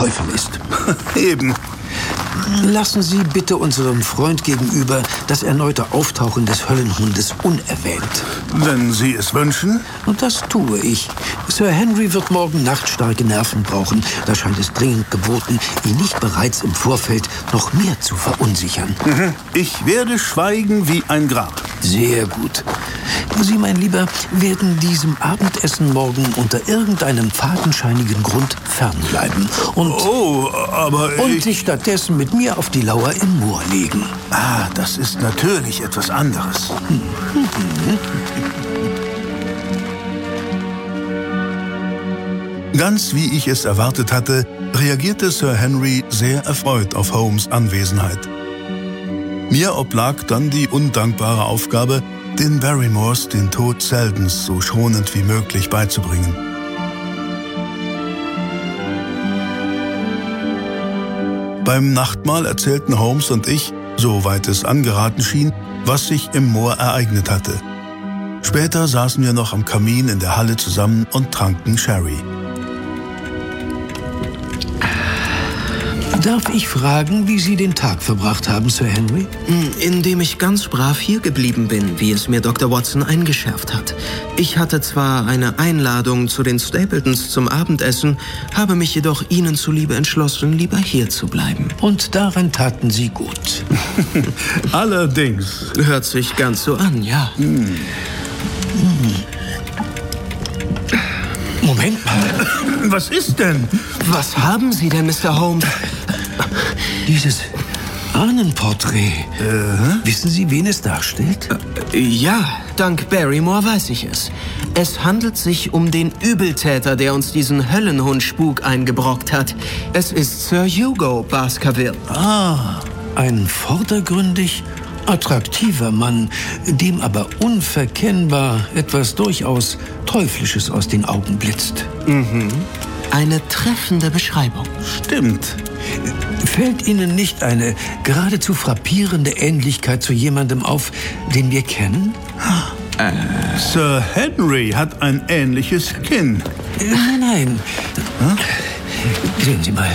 Teufel ist. Eben. Lassen Sie bitte unserem Freund gegenüber das erneute Auftauchen des Höllenhundes unerwähnt. Wenn Sie es wünschen. Und das tue ich. Sir Henry wird morgen Nacht starke Nerven brauchen. Da scheint es dringend geboten, ihn nicht bereits im Vorfeld noch mehr zu verunsichern. Ich werde schweigen wie ein Grab. Sehr gut. Sie, mein Lieber, werden diesem Abendessen morgen unter irgendeinem fadenscheinigen Grund fernbleiben. Und sich stattdessen mit mir auf die Lauer im Moor legen. Ah, das ist natürlich etwas anderes. Ganz wie ich es erwartet hatte, reagierte Sir Henry sehr erfreut auf Holmes' Anwesenheit. Mir oblag dann die undankbare Aufgabe, den Barrymores den Tod Seldens so schonend wie möglich beizubringen. Beim Nachtmahl erzählten Holmes und ich, soweit es angeraten schien, was sich im Moor ereignet hatte. Später saßen wir noch am Kamin in der Halle zusammen und tranken Sherry. Darf ich fragen, wie Sie den Tag verbracht haben, Sir Henry? Indem ich ganz brav hier geblieben bin, wie es mir Dr. Watson eingeschärft hat. Ich hatte zwar eine Einladung zu den Stapletons zum Abendessen, habe mich jedoch Ihnen zuliebe entschlossen, lieber hier zu bleiben. Und daran taten Sie gut. Allerdings. Hört sich ganz so an, ja. Moment mal. Was ist denn? Was haben Sie denn, Mr. Holmes? Dieses Ahnenporträt. Wissen Sie, wen es darstellt? Ja, dank Barrymore weiß ich es. Es handelt sich um den Übeltäter, der uns diesen Höllenhund-Spuk eingebrockt hat. Es ist Sir Hugo Baskerville. Ein vordergründig attraktiver Mann, dem aber unverkennbar etwas durchaus Teuflisches aus den Augen blitzt. Eine treffende Beschreibung. Stimmt. Fällt Ihnen nicht eine geradezu frappierende Ähnlichkeit zu jemandem auf, den wir kennen? Sir Henry hat ein ähnliches Kinn. Nein. Sehen Sie mal.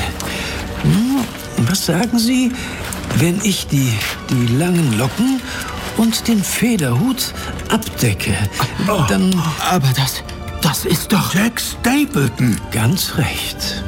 Was sagen Sie, wenn ich die langen Locken und den Federhut abdecke? Dann... Aber das ist doch... Jack Stapleton. Ganz recht.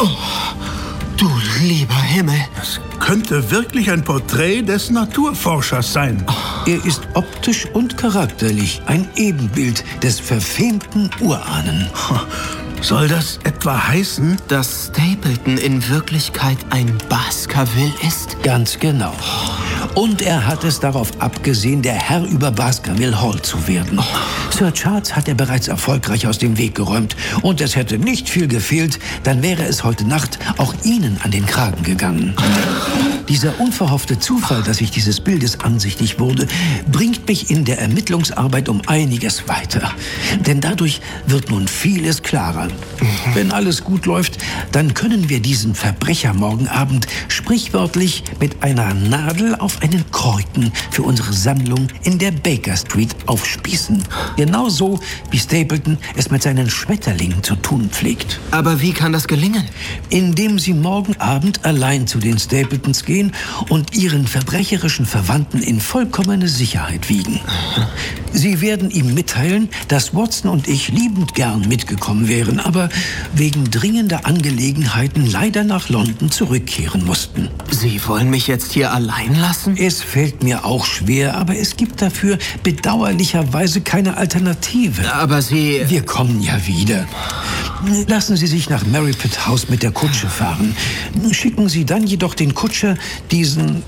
Du lieber Himmel. Das könnte wirklich ein Porträt des Naturforschers sein. Er ist optisch und charakterlich ein Ebenbild des verfemten Urahnen. Soll das etwa heißen? Dass Stapleton in Wirklichkeit ein Baskerville ist? Ganz genau. Und er hat es darauf abgesehen, der Herr über Baskerville Hall zu werden. Sir Charles hat er bereits erfolgreich aus dem Weg geräumt. Und es hätte nicht viel gefehlt, dann wäre es heute Nacht auch Ihnen an den Kragen gegangen. Dieser unverhoffte Zufall, dass ich dieses Bildes ansichtig wurde, bringt mich in der Ermittlungsarbeit um einiges weiter. Denn dadurch wird nun vieles klarer. Wenn alles gut läuft, dann können wir diesen Verbrecher morgen Abend sprichwörtlich mit einer Nadel auf einen Korken für unsere Sammlung in der Baker Street aufspießen. Genauso wie Stapleton es mit seinen Schmetterlingen zu tun pflegt. Aber wie kann das gelingen? Indem Sie morgen Abend allein zu den Stapletons gehen und ihren verbrecherischen Verwandten in vollkommene Sicherheit wiegen. Sie werden ihm mitteilen, dass Watson und ich liebend gern mitgekommen wären, aber wegen dringender Angelegenheiten leider nach London zurückkehren mussten. Sie wollen mich jetzt hier allein lassen? Es fällt mir auch schwer, aber es gibt dafür bedauerlicherweise keine Alternative. Aber Sie... Wir kommen ja wieder. Lassen Sie sich nach Merripit House mit der Kutsche fahren. Schicken Sie dann jedoch den Kutscher, diesen...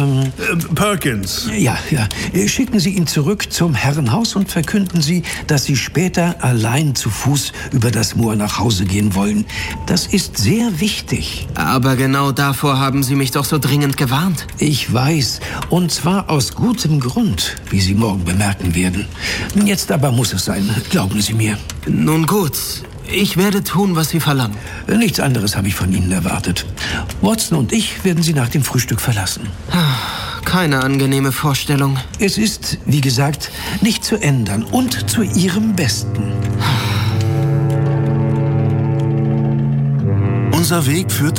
Perkins. Ja. Schicken Sie ihn zurück zum Herrenhaus und verkünden Sie, dass Sie später allein zu Fuß über das Moor nach Hause gehen wollen. Das ist sehr wichtig. Aber genau davor haben Sie mich doch so dringend gewarnt. Ich weiß. Und zwar aus gutem Grund, wie Sie morgen bemerken werden. Jetzt aber muss es sein. Glauben Sie mir. Nun gut. Ich werde tun, was Sie verlangen. Nichts anderes habe ich von Ihnen erwartet. Watson und ich werden Sie nach dem Frühstück verlassen. Keine angenehme Vorstellung. Es ist, wie gesagt, nicht zu ändern und zu Ihrem Besten. Unser Weg führte